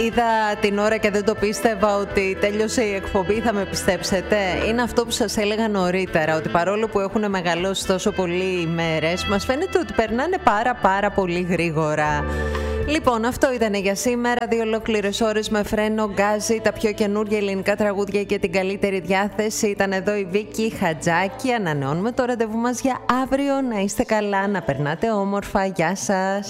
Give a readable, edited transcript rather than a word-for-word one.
είδα την ώρα και δεν το πίστευα ότι τέλειωσε η εκπομπή, θα με πιστέψετε. Είναι αυτό που σας έλεγα νωρίτερα, ότι παρόλο που έχουν μεγαλώσει τόσο πολλοί οι μέρες, μας φαίνεται ότι περνάνε πάρα πολύ γρήγορα. Λοιπόν, αυτό ήταν για σήμερα. 2 ολόκληρες ώρες με φρένο γκάζι, τα πιο καινούργια ελληνικά τραγούδια και την καλύτερη διάθεση. Ήταν εδώ η Βίκη Χατζάκη. Ανανεώνουμε το ραντεβού μας για αύριο. Να είστε καλά, να περνάτε όμορφα. Γεια σας.